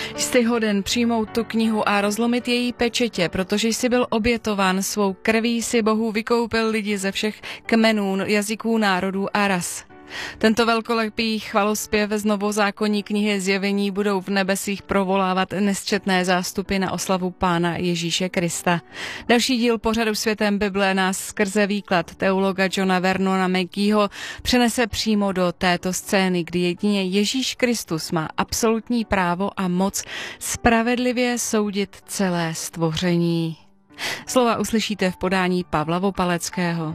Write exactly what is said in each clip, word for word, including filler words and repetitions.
Jsi hoden přijmout tu knihu a rozlomit její pečetě, protože jsi byl obětován, svou krví si Bohu vykoupil lidi ze všech kmenů, jazyků, národů a ras. Tento velkolepý chvalospěv z novozákonní knihy Zjevení budou v nebesích provolávat nesčetné zástupy na oslavu Pána Ježíše Krista. Další díl pořadu Světem Bible nás skrze výklad teologa Johna Vernona Mackeyho přenese přímo do této scény, kdy jedině Ježíš Kristus má absolutní právo a moc spravedlivě soudit celé stvoření. Slova uslyšíte v podání Pavla Vopaleckého.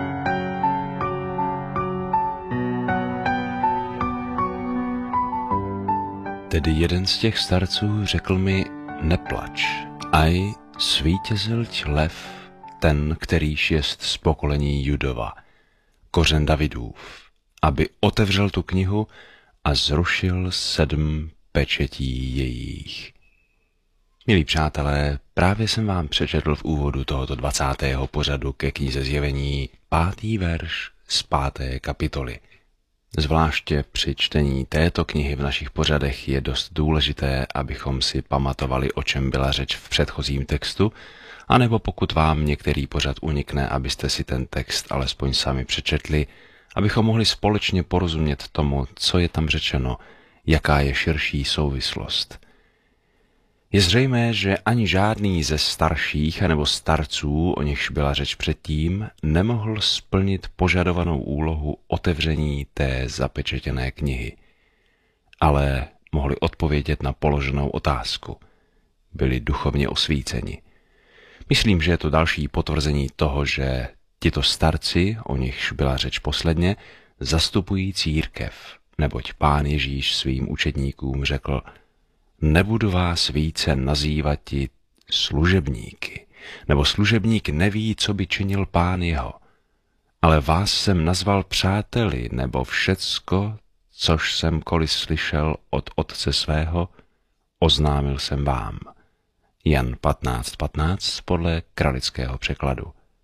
Tedy jeden z těch starců řekl mi, neplač, aj svítězilť lev, ten, kterýž jest z pokolení Judova, kořen Davidův, aby otevřel tu knihu a zrušil sedm pečetí jejích. Milí přátelé, právě jsem vám přečetl v úvodu tohoto dvacátého pořadu ke knize Zjevení pátý verš z páté kapitoly. Zvláště při čtení této knihy v našich pořadech je dost důležité, abychom si pamatovali, o čem byla řeč v předchozím textu, anebo pokud vám některý pořad unikne, abyste si ten text alespoň sami přečetli, abychom mohli společně porozumět tomu, co je tam řečeno, jaká je širší souvislost. Je zřejmé, že ani žádný ze starších anebo starců, o nichž byla řeč předtím, nemohl splnit požadovanou úlohu otevření té zapečetěné knihy. Ale mohli odpovědět na položenou otázku. Byli duchovně osvíceni. Myslím, že je to další potvrzení toho, že tito starci, o nichž byla řeč posledně, zastupují církev, neboť Pán Ježíš svým učedníkům řekl: nebudu vás více nazývati služebníky, nebo služebník neví, co by činil pán jeho, ale vás jsem nazval přáteli, nebo všecko, což jsem koli slyšel od otce svého, oznámil jsem vám. Jan patnáct patnáct podle kralického překladu.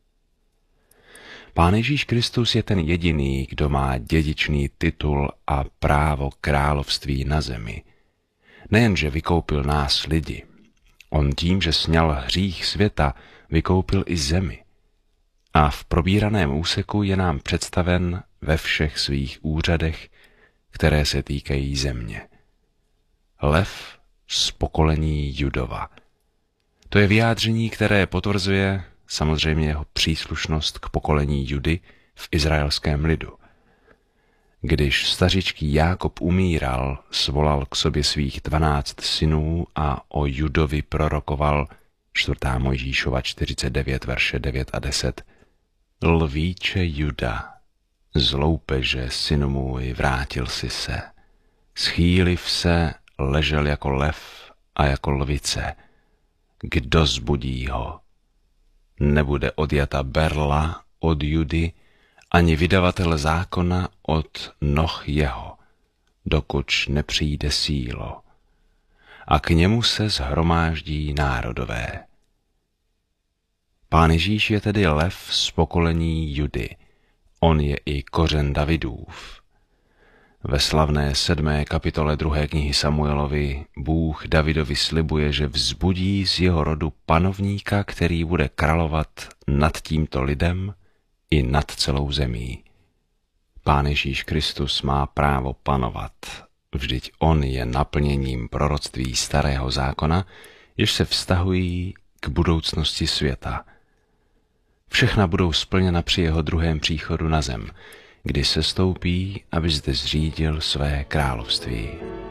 Pán Ježíš Kristus je ten jediný, kdo má dědičný titul a právo království na zemi. Nejenže vykoupil nás lidi, on tím, že sňal hřích světa, vykoupil i zemi. A v probíraném úseku je nám představen ve všech svých úřadech, které se týkají země. Lev z pokolení Judova. To je vyjádření, které potvrzuje samozřejmě jeho příslušnost k pokolení Judy v izraelském lidu. Když stařičký Jákob umíral, svolal k sobě svých dvanáct synů a o Judovi prorokoval, čtvrtá Mojžíšova čtyřicet devět, verše devět a deset. Lvíče Juda, z loupeže, synu můj, vrátil si se. Schýliv se, ležel jako lev a jako lvice. Kdo zbudí ho? Nebude odjata berla od Judy, ani vydavatel zákona od noh jeho, dokud nepřijde sílo. A k němu se shromáždí národové. Pán Ježíš je tedy lev z pokolení Judy. On je i kořen Davidův. Ve slavné sedmé kapitole druhé knihy Samuelovi Bůh Davidovi slibuje, že vzbudí z jeho rodu panovníka, který bude královat nad tímto lidem i nad celou zemí. Pán Ježíš Kristus má právo panovat, vždyť on je naplněním proroctví starého zákona, jež se vztahují k budoucnosti světa. Všechna budou splněna při jeho druhém příchodu na zem, kdy sestoupí, aby zde zřídil své království.